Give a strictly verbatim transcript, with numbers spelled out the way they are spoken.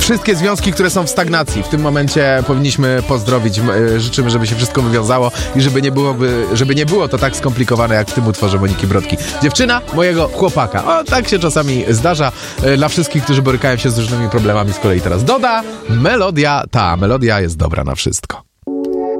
wszystkie związki, które są w stagnacji. W tym momencie powinniśmy pozdrowić. Życzymy, żeby się wszystko wywiązało i żeby nie byłoby, żeby nie było to tak skomplikowane, jak w tym utworze Moniki Brodki. Dziewczyna mojego chłopaka. O, tak się czasami zdarza dla wszystkich, którzy borykają się z różnymi problemami. Z kolei teraz Doda, melodia. Ta melodia jest dobra na wszystko.